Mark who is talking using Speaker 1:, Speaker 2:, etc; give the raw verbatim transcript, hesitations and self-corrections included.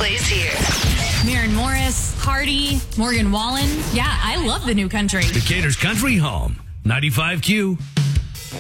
Speaker 1: plays here.
Speaker 2: Maren Morris, Hardy, Morgan Wallen. Yeah, I love the new country.
Speaker 3: Decatur's Country Home, ninety-five Q.